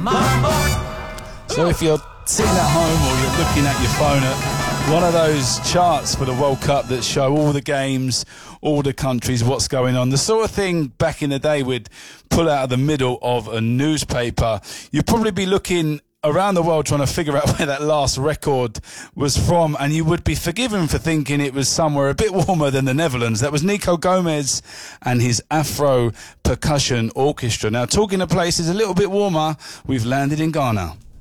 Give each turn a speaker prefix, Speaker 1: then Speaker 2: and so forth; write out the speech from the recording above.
Speaker 1: So if you're sitting at home or you're looking at your phone at one of those charts for the World Cup that show all the games, all the countries, what's going on, the sort of thing back in the day we'd pull out of the middle of a newspaper, you'd probably be looking around the world trying to figure out where that last record was from, and you would be forgiven for thinking it was somewhere a bit warmer than the Netherlands. That was Nico Gomez and his Afro Percussion Orchestra. Now, talking of places a little bit warmer, we've landed in Ghana.